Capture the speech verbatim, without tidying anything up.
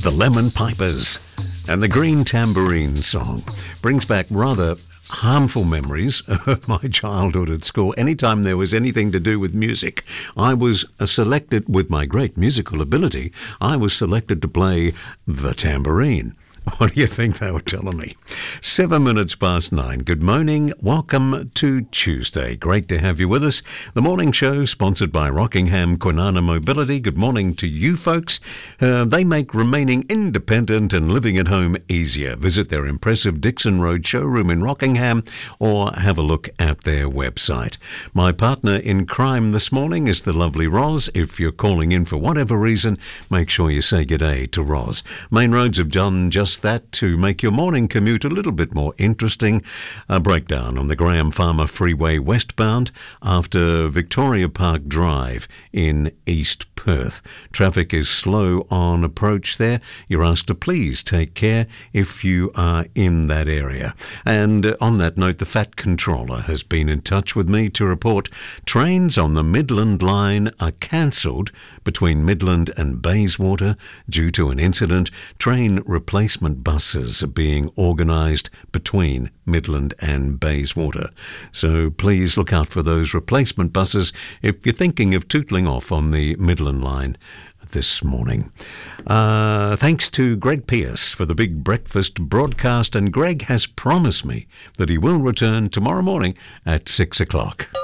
The Lemon Pipers and the Green Tambourine Song brings back rather harmful memories of my childhood at school. Anytime there was anything to do with music, I was selected, with my great musical ability, I was selected to play the tambourine. What do you think they were telling me? Seven minutes past nine. Good morning. Welcome to Tuesday. Great to have you with us. The morning show sponsored by Rockingham Kwinana Mobility. Good morning to you folks. Uh, they make remaining independent and living at home easier. Visit their impressive Dixon Road showroom in Rockingham or have a look at their website. My partner in crime this morning is the lovely Roz. If you're calling in for whatever reason, make sure you say g'day to Roz. Main Roads have done just that to make your morning commute a little bit more interesting. A breakdown on the Graham Farmer Freeway westbound after Victoria Park Drive in East Perth. Traffic is slow on approach there. You're asked to please take care if you are in that area. And on that note, the Fat Controller has been in touch with me to report trains on the Midland line are cancelled between Midland and Bayswater due to an incident. Train replacement buses are being organised between Midland and Bayswater. So please look out for those replacement buses if you're thinking of tootling off on the Midland line this morning. Uh, thanks to Greg Pierce for the Big Breakfast broadcast, and Greg has promised me that he will return tomorrow morning at six o'clock.